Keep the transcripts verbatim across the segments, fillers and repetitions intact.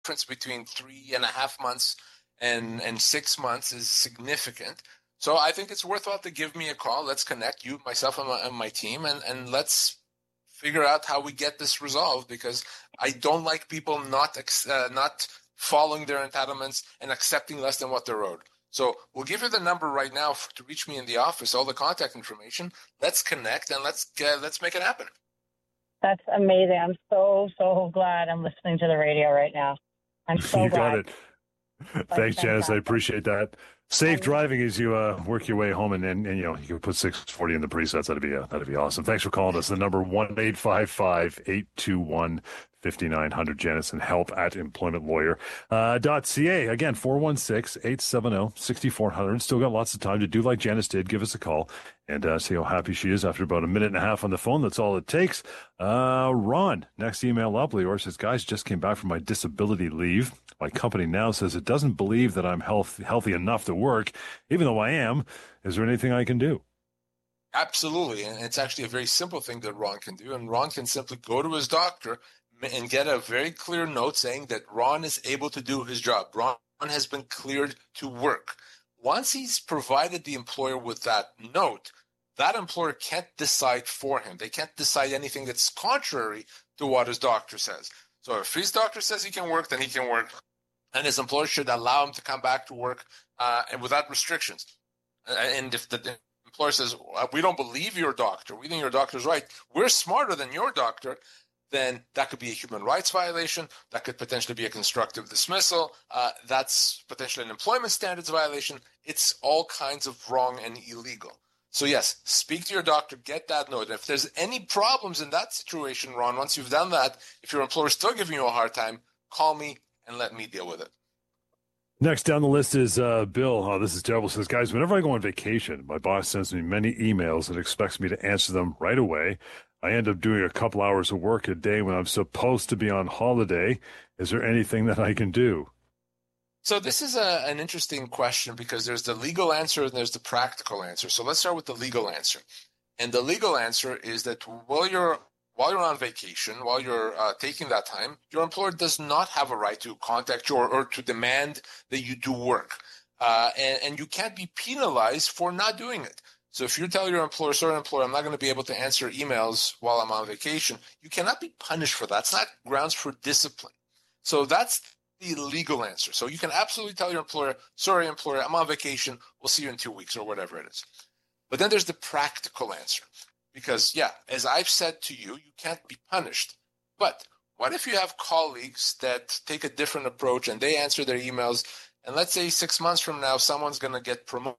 difference between three and a half months and, and six months is significant. So I think it's worthwhile to give me a call. Let's connect, you, myself, and my, and my team, and, and let's figure out how we get this resolved, because I don't like people not uh, not following their entitlements and accepting less than what they're owed. So we'll give you the number right now for, to reach me in the office, all the contact information. Let's connect and let's uh, let's make it happen. That's amazing. I'm so, so glad I'm listening to the radio right now. I'm so you glad. got it. That's Thanks, fantastic. Janice. I appreciate that. Safe um, driving as you uh, work your way home, and, and, and you know you can put six forty in the presets. That'd be uh, that'd be awesome. Thanks for calling us. The number one eight five five eight two one five nine zero zero. Janice and help at employment lawyer uh, dot ca. Again, four one six eight seven zero six four zero zero. Still got lots of time to do like Janice did. Give us a call and uh, see how happy she is after about a minute and a half on the phone. That's all it takes. Uh, Ron, next email up. Leor says, guys, just came back from my disability leave. My company now says it doesn't believe that I'm health, healthy enough to work, even though I am. Is there anything I can do? Absolutely. And it's actually a very simple thing that Ron can do. And Ron can simply go to his doctor and get a very clear note saying that Ron is able to do his job. Ron has been cleared to work. Once he's provided the employer with that note, that employer can't decide for him. They can't decide anything that's contrary to what his doctor says. So if his doctor says he can work, then he can work. And his employer should allow him to come back to work uh, and without restrictions. And if the employer says, we don't believe your doctor, we think your doctor's right, we're smarter than your doctor, then that could be a human rights violation. That could potentially be a constructive dismissal. Uh, that's potentially an employment standards violation. It's all kinds of wrong and illegal. So yes, speak to your doctor, get that note. If there's any problems in that situation, Ron, once you've done that, if your employer is still giving you a hard time, call me and let me deal with it. Next down the list is uh, Bill. Oh, this is terrible. Says, guys, whenever I go on vacation, my boss sends me many emails and expects me to answer them right away. I end up doing a couple hours of work a day when I'm supposed to be on holiday. Is there anything that I can do? So this is a, an interesting question because there's the legal answer and there's the practical answer. So let's start with the legal answer. And the legal answer is that while you're while you're on vacation, while you're uh, taking that time, your employer does not have a right to contact you or, or to demand that you do work. Uh, and, and you can't be penalized for not doing it. So if you tell your employer, sorry, employer, I'm not going to be able to answer emails while I'm on vacation, you cannot be punished for that. It's not grounds for discipline. So that's the legal answer. So you can absolutely tell your employer, sorry, employer, I'm on vacation. We'll see you in two weeks or whatever it is. But then there's the practical answer. Because, yeah, as I've said to you, you can't be punished. But what if you have colleagues that take a different approach and they answer their emails, and let's say six months from now, someone's going to get promoted?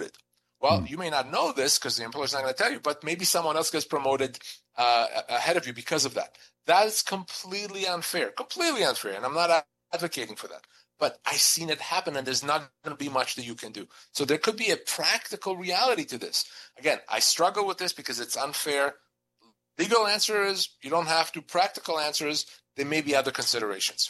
Well, mm. you may not know this because the employer's not going to tell you, but maybe someone else gets promoted uh, ahead of you because of that. That is completely unfair, completely unfair, and I'm not advocating for that. But I've seen it happen, and there's not going to be much that you can do. So there could be a practical reality to this. Again, I struggle with this because it's unfair. Legal answer is you don't have to. Practical answer is there may be other considerations.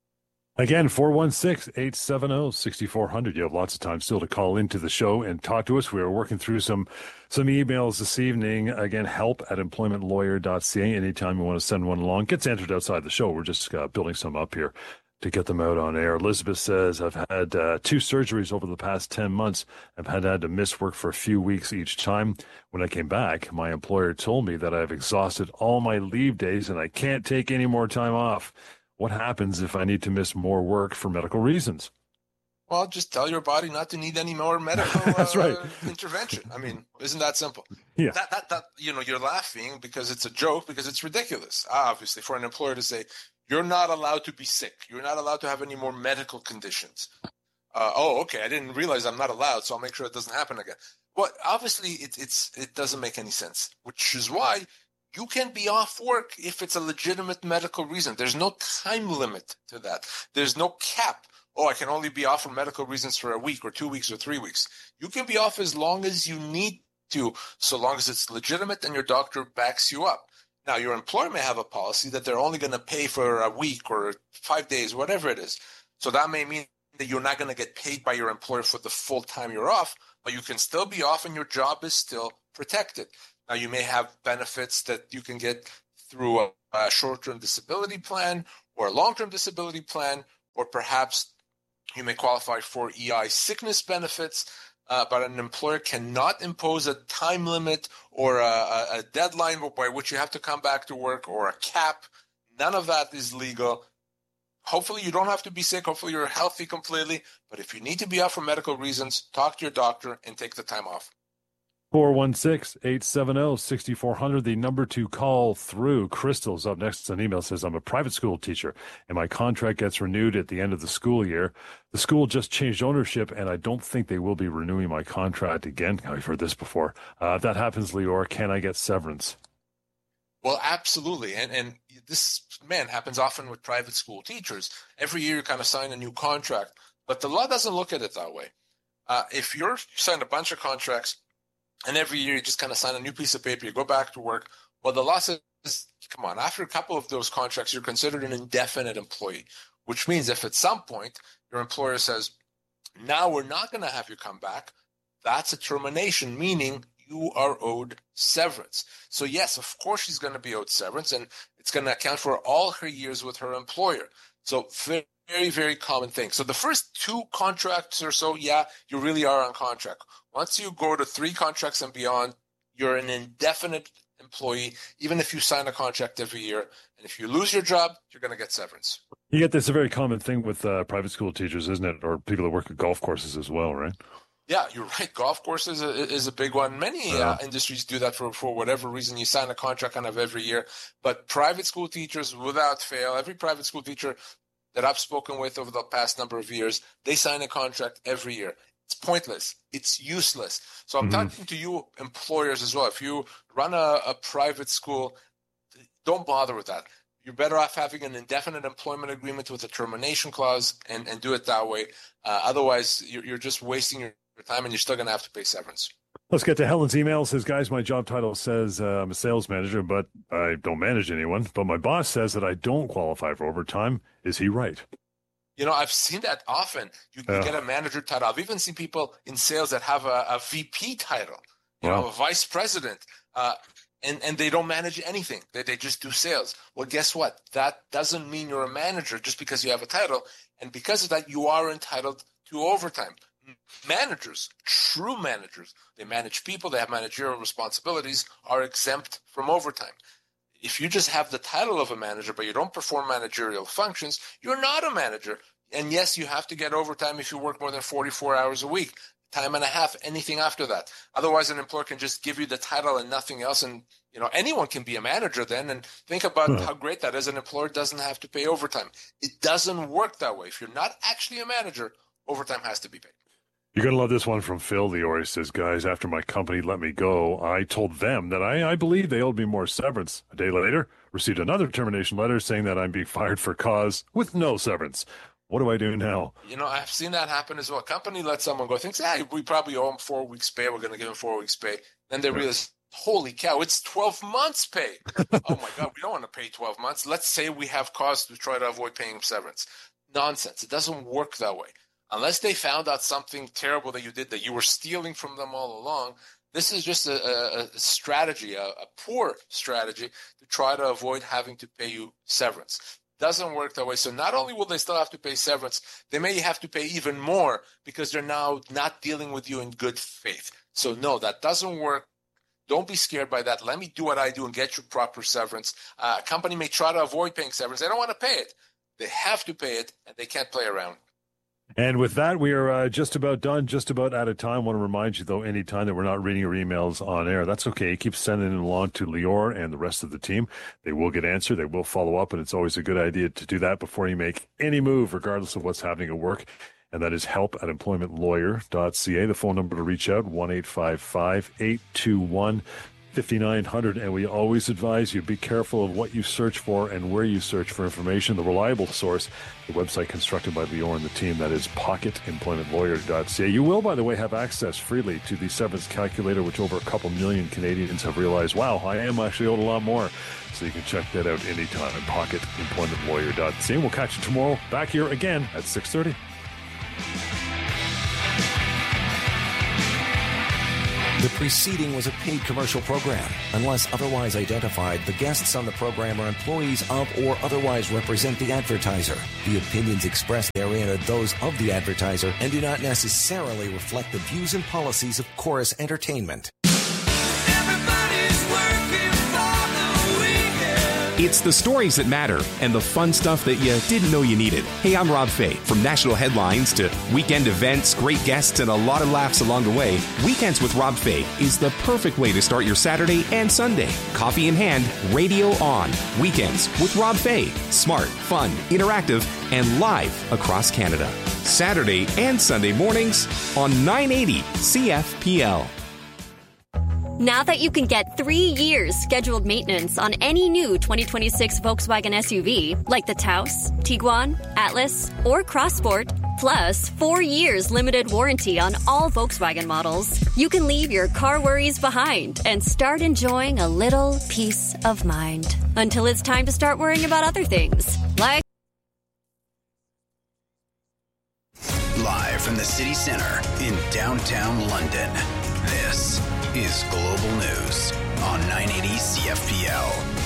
Again, four one six eight seven zero six four zero zero. You have lots of time still to call into the show and talk to us. We are working through some some emails this evening. Again, help at employment lawyer dot c a. Anytime you want to send one along, gets entered outside the show. We're just uh, building some up here to get them out on air. Elizabeth says, I've had uh, two surgeries over the past ten months. I've had, had to miss work for a few weeks each time. When I came back, my employer told me that I've exhausted all my leave days and I can't take any more time off. What happens if I need to miss more work for medical reasons? Well, just tell your body not to need any more medical That's uh, right. intervention. I mean, isn't that simple? Yeah. That, that, that, you know, you're laughing because it's a joke, because it's ridiculous, obviously, for an employer to say, you're not allowed to be sick. You're not allowed to have any more medical conditions. Uh, oh, okay. I didn't realize I'm not allowed, so I'll make sure it doesn't happen again. Well, obviously, it, it's it doesn't make any sense, which is why you can be off work if it's a legitimate medical reason. There's no time limit to that. There's no cap. Oh, I can only be off for medical reasons for a week or two weeks or three weeks. You can be off as long as you need to, so long as it's legitimate and your doctor backs you up. Now, your employer may have a policy that they're only going to pay for a week or five days, whatever it is. So that may mean that you're not going to get paid by your employer for the full time you're off, but you can still be off and your job is still protected. Now, you may have benefits that you can get through a, a short-term disability plan or a long-term disability plan or perhaps you may qualify for E I sickness benefits, uh, but an employer cannot impose a time limit or a, a deadline by which you have to come back to work or a cap. None of that is legal. Hopefully you don't have to be sick. Hopefully you're healthy completely. But if you need to be out for medical reasons, talk to your doctor and take the time off. four one six, eight seven zero, six four zero zero, the number to call through. Crystal's up next. An email says, I'm a private school teacher, and my contract gets renewed at the end of the school year. The school just changed ownership, and I don't think they will be renewing my contract again. I've heard this before. Uh, if that happens, Lior, can I get severance? Well, absolutely. And and this, man, happens often with private school teachers. Every year you kind of sign a new contract, but the law doesn't look at it that way. Uh, if you're, you sign a bunch of contracts, and every year you just kind of sign a new piece of paper, you go back to work, well, the law says, come on, after a couple of those contracts, you're considered an indefinite employee, which means if at some point your employer says, now we're not going to have you come back, that's a termination, meaning you are owed severance. So yes, of course she's going to be owed severance, and it's going to account for all her years with her employer. So very, very, very common thing. So the first two contracts or so, yeah, you really are on contract. Once you go to three contracts and beyond, you're an indefinite employee, even if you sign a contract every year. And if you lose your job, you're going to get severance. You get this a very common thing with uh, private school teachers, isn't it? Or people that work at golf courses as well, right? Yeah, you're right. Golf courses is a, is a big one. Many uh, industries do that for, for whatever reason. You sign a contract kind of every year. But private school teachers, without fail, every private school teacher that I've spoken with over the past number of years, they sign a contract every year. It's pointless. It's useless. So I'm mm-hmm. talking to you employers as well. If you run a, a private school, don't bother with that. You're better off having an indefinite employment agreement with a termination clause and, and do it that way. Uh, otherwise, you're, you're just wasting your time, and you're still going to have to pay severance. Let's get to Helen's email. It says, guys, my job title says uh, I'm a sales manager, but I don't manage anyone. But my boss says that I don't qualify for overtime. Is he right? You know, I've seen that often. You, you uh, get a manager title. I've even seen people in sales that have a, a V P title, you wow. know, a vice president, uh, and, and they don't manage anything. They, they just do sales. Well, guess what? That doesn't mean you're a manager just because you have a title. And because of that, you are entitled to overtime. Managers, true managers, they manage people, they have managerial responsibilities, are exempt from overtime. If you just have the title of a manager, but you don't perform managerial functions, you're not a manager. And yes, you have to get overtime if you work more than forty-four hours a week, time and a half, anything after that. Otherwise, an employer can just give you the title and nothing else. And, you know, anyone can be a manager then. And think about huh. how great that is. An employer doesn't have to pay overtime. It doesn't work that way. If you're not actually a manager, overtime has to be paid. You're going to love this one from Phil. Lior, he says, guys, after my company let me go, I told them that I, I believe they owed me more severance. A day later, received another termination letter saying that I'm being fired for cause with no severance. What do I do now? You know, I've seen that happen as well. A company lets someone go, thinks, hey, we probably owe them four weeks pay. We're going to give them four weeks pay. Then they realize, holy cow, it's twelve months pay. Oh, my God, we don't want to pay twelve months. Let's say we have cause to try to avoid paying severance. Nonsense. It doesn't work that way. Unless they found out something terrible that you did, that you were stealing from them all along, this is just a, a, a strategy, a, a poor strategy to try to avoid having to pay you severance. Doesn't work that way. So not only will they still have to pay severance, they may have to pay even more because they're now not dealing with you in good faith. So no, that doesn't work. Don't be scared by that. Let me do what I do and get you proper severance. Uh, a company may try to avoid paying severance. They don't want to pay it. They have to pay it, and they can't play around. And with that, we are uh, just about done, just about out of time. I want to remind you, though, anytime that we're not reading your emails on air, that's okay. Keep sending them along to Lior and the rest of the team. They will get answered. They will follow up, and it's always a good idea to do that before you make any move, regardless of what's happening at work. And that is help at employment lawyer dot c a. The phone number to reach out, one eight five five, eight two one, five nine zero zero. And we always advise you, be careful of what you search for and where you search for information. The reliable source, the website constructed by Lior and the team, that is pocket employment lawyer dot c a. You will, by the way, have access freely to the severance calculator, which over a couple million Canadians have realized, wow, I am actually owed a lot more. So you can check that out anytime at pocket employment lawyer dot c a. We'll catch you tomorrow back here again at six thirty. The preceding was a paid commercial program. Unless otherwise identified, the guests on the program are employees of or otherwise represent the advertiser. The opinions expressed therein are those of the advertiser and do not necessarily reflect the views and policies of Chorus Entertainment. It's the stories that matter and the fun stuff that you didn't know you needed. Hey, I'm Rob Fay. From national headlines to weekend events, great guests, and a lot of laughs along the way, Weekends with Rob Fay is the perfect way to start your Saturday and Sunday. Coffee in hand, radio on. Weekends with Rob Fay. Smart, fun, interactive, and live across Canada. Saturday and Sunday mornings on nine eighty C F P L. Now that you can get three years scheduled maintenance on any new twenty twenty-six Volkswagen S U V, like the Taos, Tiguan, Atlas, or Crossport, plus four years limited warranty on all Volkswagen models, you can leave your car worries behind and start enjoying a little peace of mind. Until it's time to start worrying about other things, like... Live from the city centre in downtown London, this is Global News on nine eighty C F P L.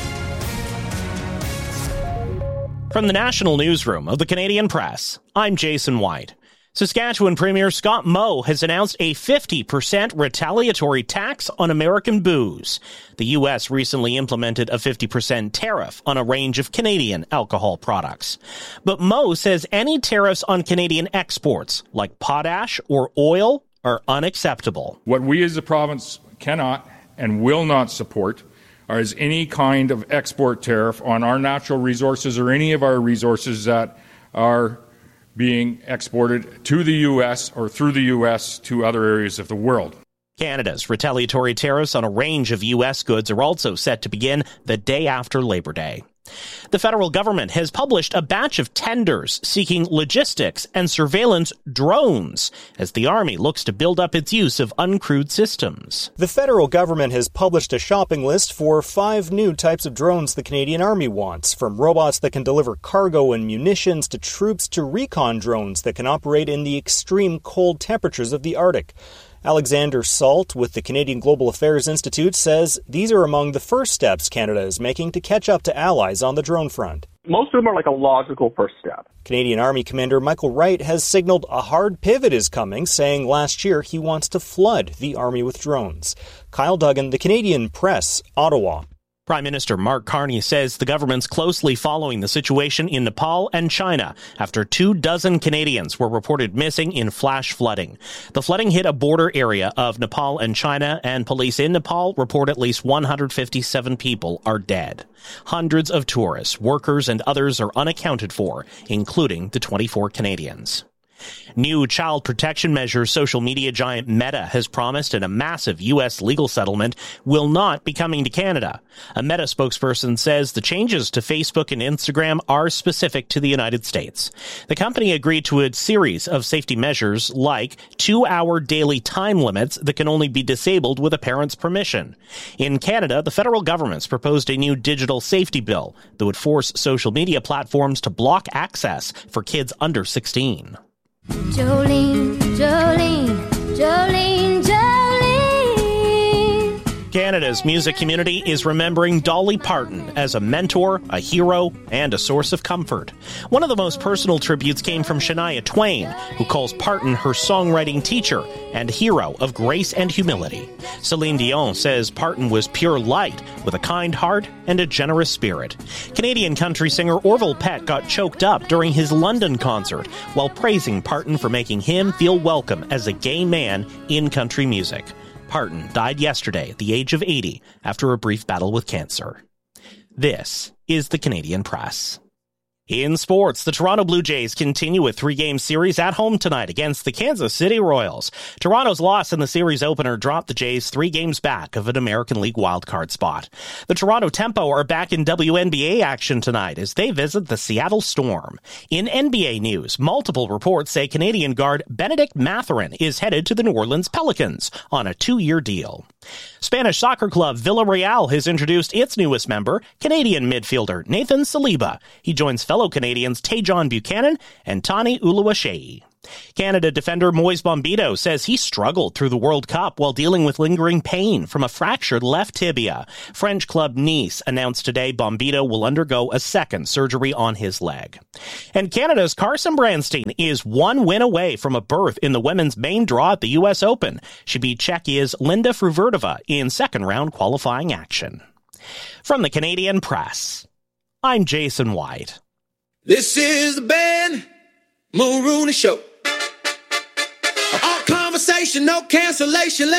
From the National Newsroom of the Canadian Press, I'm Jason White. Saskatchewan Premier Scott Moe has announced a fifty percent retaliatory tax on American booze. The U S recently implemented a fifty percent tariff on a range of Canadian alcohol products. But Moe says any tariffs on Canadian exports, like potash or oil, are unacceptable. What we as a province cannot and will not support is any kind of export tariff on our natural resources or any of our resources that are being exported to the U S or through the U S to other areas of the world. Canada's retaliatory tariffs on a range of U S goods are also set to begin the day after Labor Day. The federal government has published a batch of tenders seeking logistics and surveillance drones as the Army looks to build up its use of uncrewed systems. The federal government has published a shopping list for five new types of drones the Canadian Army wants, from robots that can deliver cargo and munitions to troops to recon drones that can operate in the extreme cold temperatures of the Arctic. Alexander Salt with the Canadian Global Affairs Institute says these are among the first steps Canada is making to catch up to allies on the drone front. Most of them are like a logical first step. Canadian Army Commander Michael Wright has signaled a hard pivot is coming, saying last year he wants to flood the Army with drones. Kyle Duggan, The Canadian Press, Ottawa. Prime Minister Mark Carney says the government's closely following the situation in Nepal and China after two dozen Canadians were reported missing in flash flooding. The flooding hit a border area of Nepal and China, and police in Nepal report at least one hundred fifty-seven people are dead. Hundreds of tourists, workers, and others are unaccounted for, including the twenty-four Canadians. New child protection measures social media giant Meta has promised in a massive U S legal settlement will not be coming to Canada. A Meta spokesperson says the changes to Facebook and Instagram are specific to the United States. The company agreed to a series of safety measures like two-hour daily time limits that can only be disabled with a parent's permission. In Canada, the federal government's proposed a new digital safety bill that would force social media platforms to block access for kids under sixteen. Jolene, Jolene, Jolene, Jolene. Canada's music community is remembering Dolly Parton as a mentor, a hero, and a source of comfort. One of the most personal tributes came from Shania Twain, who calls Parton her songwriting teacher and hero of grace and humility. Celine Dion says Parton was pure light with a kind heart and a generous spirit. Canadian country singer Orville Peck got choked up during his London concert while praising Parton for making him feel welcome as a gay man in country music. Parton died yesterday at the age of eighty after a brief battle with cancer. This is the Canadian Press. In sports, the Toronto Blue Jays continue a three-game series at home tonight against the Kansas City Royals. Toronto's loss in the series opener dropped the Jays three games back of an American League wildcard spot. The Toronto Tempo are back in W N B A action tonight as they visit the Seattle Storm. In N B A news, multiple reports say Canadian guard Benedict Mathurin is headed to the New Orleans Pelicans on a two-year deal. Spanish soccer club Villarreal has introduced its newest member, Canadian midfielder Nathan Saliba. He joins fellow Canadians Tajon Buchanan and Tani Uluwashei. Canada defender Moise Bombito says he struggled through the World Cup while dealing with lingering pain from a fractured left tibia. French club Nice announced today Bombito will undergo a second surgery on his leg. And Canada's Carson Branstein is one win away from a berth in the women's main draw at the U S Open. She beat Czechia's Linda Fruvertova in second-round qualifying action. From the Canadian Press, I'm Jason White. This is the Ben Mulrooney Show. All conversation, no cancellation.